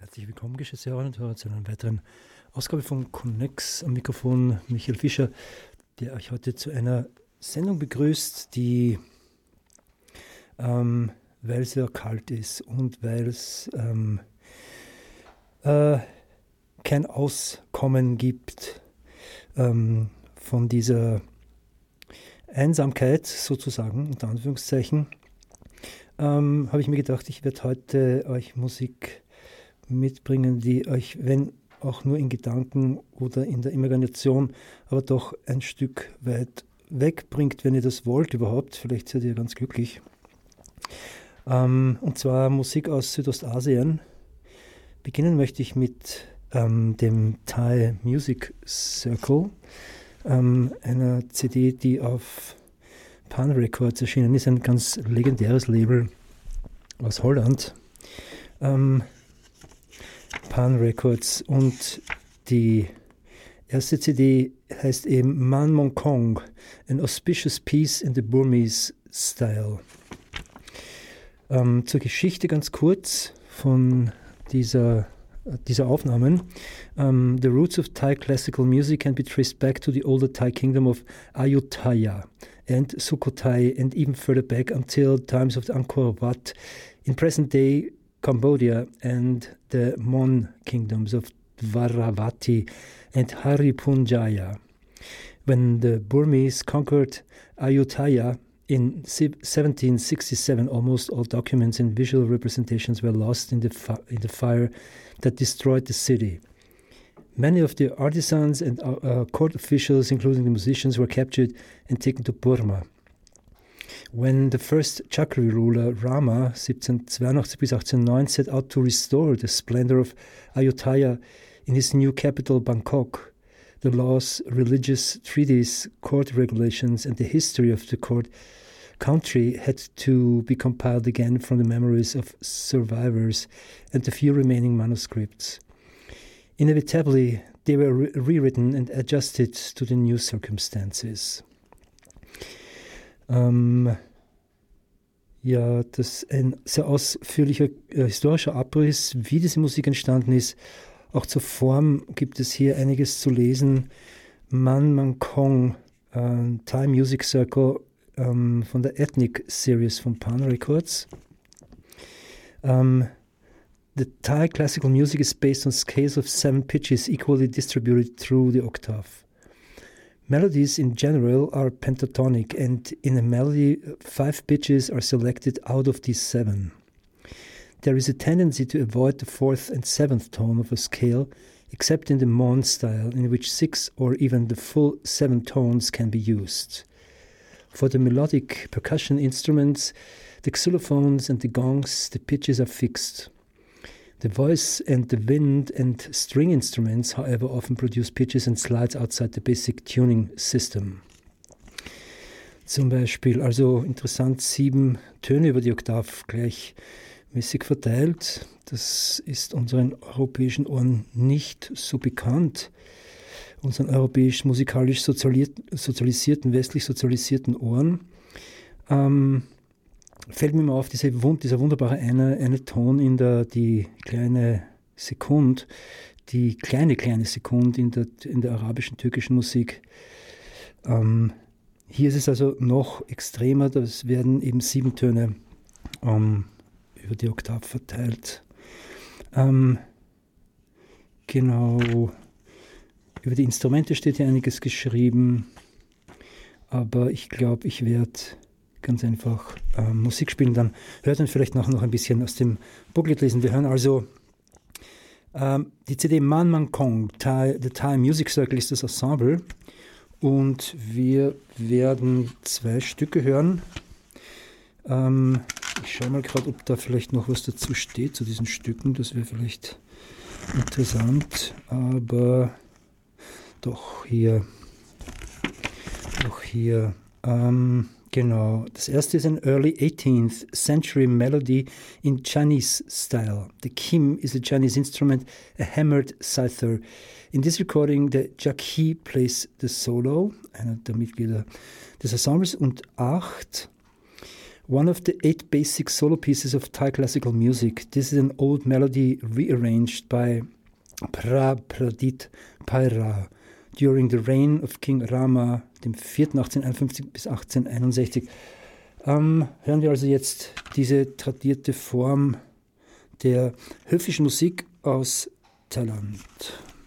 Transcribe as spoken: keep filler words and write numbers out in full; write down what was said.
Herzlich willkommen, geschätzte Hörerinnen und Hörer, zu einer weiteren Ausgabe von Connex. Am Mikrofon Michael Fischer, der euch heute zu einer Sendung begrüßt, die, ähm, weil es ja kalt ist und weil es ähm, äh, kein Auskommen gibt ähm, von dieser Einsamkeit, sozusagen, unter Anführungszeichen, ähm, habe ich mir gedacht, ich werde heute euch Musik mitbringen, die euch, wenn auch nur in Gedanken oder in der Imagination, aber doch ein Stück weit wegbringt, wenn ihr das wollt überhaupt. Vielleicht seid ihr ganz glücklich. Ähm, und zwar Musik aus Südostasien. Beginnen möchte ich mit ähm, dem Thai Music Circle, ähm, einer C D, die auf Pan Records erschienen ist, ein ganz legendäres Label aus Holland. Ähm, Pan Records, und die erste C D heißt eben Man Mong Kong, An Auspicious Piece in the Burmese Style. Ähm, zur Geschichte ganz kurz von dieser, dieser Aufnahmen. Um, the roots of Thai classical music can be traced back to the older Thai kingdom of Ayutthaya and Sukhothai, and even further back until times of the Angkor Wat in present-day Cambodia and the Mon kingdoms of Dvaravati and Haripunjaya. When the Burmese conquered Ayutthaya in seventeen sixty-seven, almost all documents and visual representations were lost in the, fi- in the fire that destroyed the city. Many of the artisans and uh, uh, court officials, including the musicians, were captured and taken to Burma. When the first Chakri ruler, Rama, siebzehnhundertzweiundachtzig bis achtzehnhundertneun, set out to restore the splendor of Ayutthaya in his new capital, Bangkok, the laws, religious treaties, court regulations, and the history of the court country had to be compiled again from the memories of survivors and the few remaining manuscripts. Inevitably, they were re- rewritten and adjusted to the new circumstances. Ähm, ja, das ist ein sehr ausführlicher äh, historischer Abriss, wie diese Musik entstanden ist. Auch zur Form gibt es hier einiges zu lesen. Man Mang Kong, äh, Thai Music Circle ähm, von der Ethnic Series von Pan Records. Ähm, the Thai classical music is based on scales of seven pitches equally distributed through the octave. Melodies in general are pentatonic, and in a melody, five pitches are selected out of these seven. There is a tendency to avoid the fourth and seventh tone of a scale, except in the Mon style, in which six or even the full seven tones can be used. For the melodic percussion instruments, the xylophones and the gongs, the pitches are fixed. The voice and the wind and string instruments, however, often produce pitches and slides outside the basic tuning system. Zum Beispiel, also interessant, sieben Töne über die Oktav gleichmäßig verteilt. Das ist unseren europäischen Ohren nicht so bekannt. Unseren europäisch musikalisch sozialisierten, westlich sozialisierten Ohren. Ähm, fällt mir mal auf, diese, dieser wunderbare eine, eine Ton in der, die kleine Sekunde, die kleine, kleine Sekunde in der, in der arabischen, türkischen Musik. Ähm, hier ist es also noch extremer, das werden eben sieben Töne ähm, über die Oktav verteilt. Ähm, genau, über die Instrumente steht hier einiges geschrieben, aber ich glaube, ich werde ganz einfach äh, Musik spielen, dann hört man vielleicht noch, noch ein bisschen aus dem Booklet lesen. Wir hören also ähm, die C D Man Mang Kong, Thai, The Thai Music Circle ist das Ensemble, und wir werden zwei Stücke hören. Ähm, ich schaue mal gerade, ob da vielleicht noch was dazu steht zu diesen Stücken, das wäre vielleicht interessant, aber doch hier, doch hier, ähm, genau. Das erste ist ein Early eighteenth century melody in Chinese style. The kim is a Chinese instrument, a hammered zither. In this recording, the Jacqui plays the solo, einer der Mitglieder des Ensembles, und acht. One of the eight basic solo pieces of Thai classical music. This is an old melody rearranged by Prapradit Paira during the reign of King Rama, dem vierten achtzehnhunderteinundfünfzig bis achtzehnhunderteinundsechzig. Ähm, hören wir also jetzt diese tradierte Form der höfischen Musik aus Thailand.